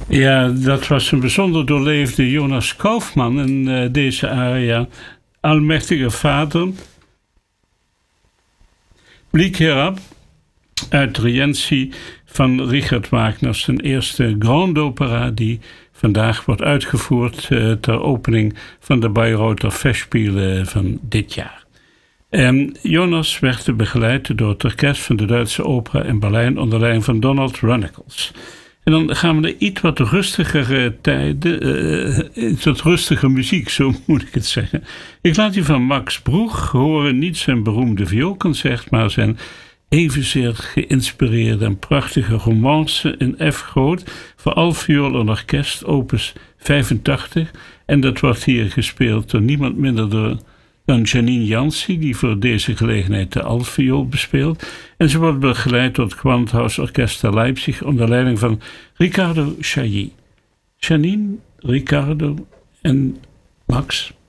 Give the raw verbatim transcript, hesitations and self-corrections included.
Ja, dat was een bijzonder doorleefde Jonas Kaufmann in uh, deze aria. Almachtige Vader, blik herab uit Rienzi van Richard Wagner, zijn eerste grande opera die vandaag wordt uitgevoerd uh, ter opening van de Bayreuther Festspiele van dit jaar. En Jonas werd begeleid door het orkest van de Duitse Opera in Berlijn onder leiding van Donald Runnicles. En dan gaan we naar iets wat rustigere tijden, uh, iets wat rustiger muziek, zo moet ik het zeggen. Ik laat u van Max Bruch horen, niet zijn beroemde vioolconcert, maar zijn evenzeer geïnspireerde en prachtige romance in F groot voor altviool en orkest, opus vijfentachtig. En dat wordt hier gespeeld door niemand minder door dan Janine Jansi, die voor deze gelegenheid de altviool bespeelt. En ze wordt begeleid door het Gewandhaus Orchester Leipzig onder leiding van Riccardo Chailly. Janine, Riccardo en Max.